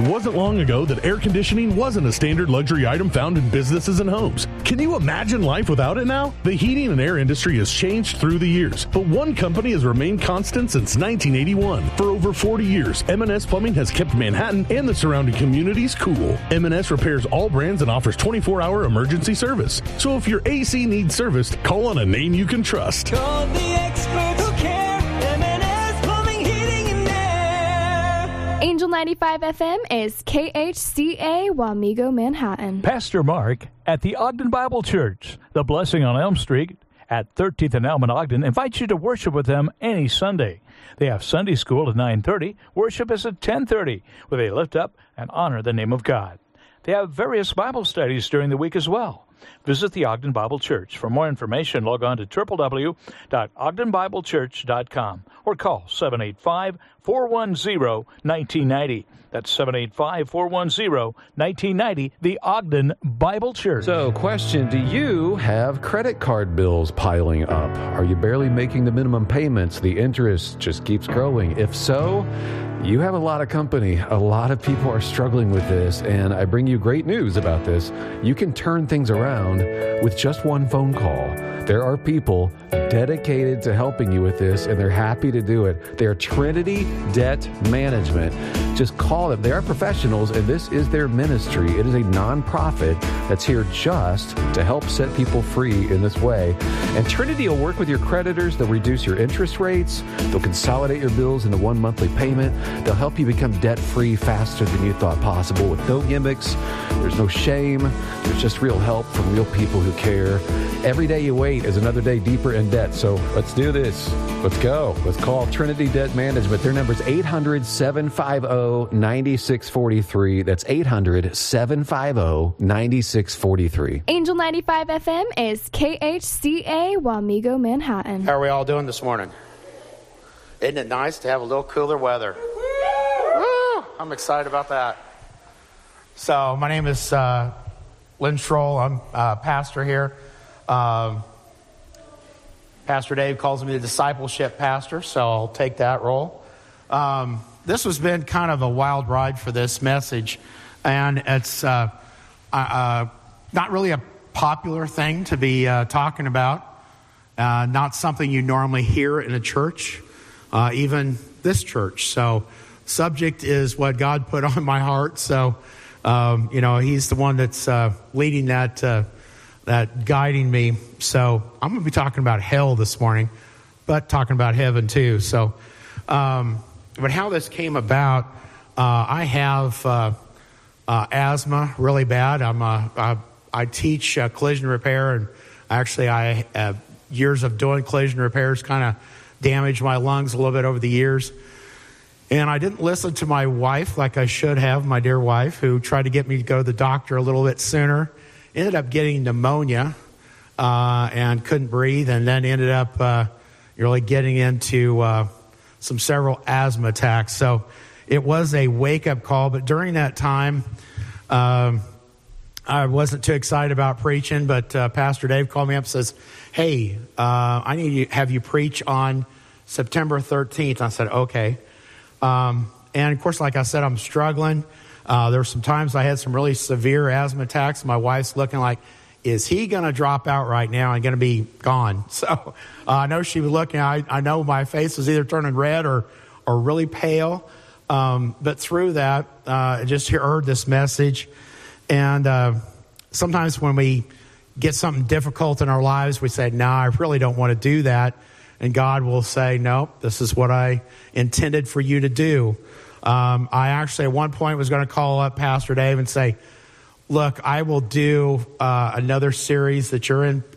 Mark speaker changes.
Speaker 1: wasn't long ago that air conditioning wasn't a standard luxury item found in businesses and homes. Can you imagine life without it now? The heating and air industry has changed through the years, but one company has remained constant since 1981. For over 40 years, M&S Plumbing has kept Manhattan and the surrounding communities cool. M&S repairs all brands and offers 24-hour emergency service. So if your AC needs serviced, call on a name you can trust.
Speaker 2: Call the experts who care. M&S Plumbing, Heating, and Air.
Speaker 3: Angel 95 FM is KHCA Wamego, Manhattan.
Speaker 4: Pastor Mark at the Ogden Bible Church, the Blessing on Elm Street at 13th and Elm in Ogden, invites you to worship with them any Sunday. They have Sunday school at 9:30. Worship is at 10:30, where they lift up and honor the name of God. They have various Bible studies during the week as well. Visit the Ogden Bible Church. For more information, log on to www.ogdenbiblechurch.com or call 785-410-1990. That's 785-410-1990, the Ogden Bible Church.
Speaker 5: So, question, do you have credit card bills piling up? Are you barely making the minimum payments? The interest just keeps growing. If so, you have a lot of company. A lot of people are struggling with this, and I bring you great news about this. You can turn things around with just one phone call. There are people dedicated to helping you with this, and they're happy to do it. They're Trinity Debt Management. Just call them. They are professionals, and this is their ministry. It is a nonprofit that's here just to help set people free in this way. And Trinity will work with your creditors. They'll reduce your interest rates. They'll consolidate your bills into one monthly payment. They'll help you become debt-free faster than you thought possible with no gimmicks. There's no shame. There's just real help from real people who care. Every day you wait is another day deeper in debt. So let's do this. Let's go. Let's call Trinity Debt Management. Their number is 800-750-9643. That's 800-750-9643.
Speaker 3: Angel 95 FM is KHCA Wamego, Manhattan.
Speaker 6: How are we all doing this morning? Isn't it nice to have a little cooler weather? Woo! I'm excited about that. So my name is Lynn Schroll. I'm pastor here. Pastor Dave calls me the discipleship pastor, so I'll take that role. This has been kind of a wild ride for this message, and it's not really a popular thing to be talking about, not something you normally hear in a church, even this church. So subject is what God put on my heart, so He's the one that's leading that guiding me. So I'm going to be talking about hell this morning, but talking about heaven too. So, but how this came about, I have asthma really bad. I teach collision repair, and actually I have years of doing collision repairs kind of damaged my lungs a little bit over the years. And I didn't listen to my wife like I should have, my dear wife, who tried to get me to go to the doctor a little bit sooner. Ended up getting pneumonia and couldn't breathe, and then ended up really getting into several asthma attacks. So it was a wake-up call. But during that time, I wasn't too excited about preaching, but Pastor Dave called me up and says, hey, I need to have you preach on September 13th. I said, okay. And of course, like I said, I'm struggling. There were some times I had some really severe asthma attacks. My wife's looking like, is he going to drop out right now and going to be gone? So I know she was looking. I know my face was either turning red or really pale. But through that, I just heard this message. And sometimes when we get something difficult in our lives, we say, I really don't want to do that. And God will say, nope, this is what I intended for you to do. I actually at one point was going to call up Pastor Dave and say, look, I will do another series that you're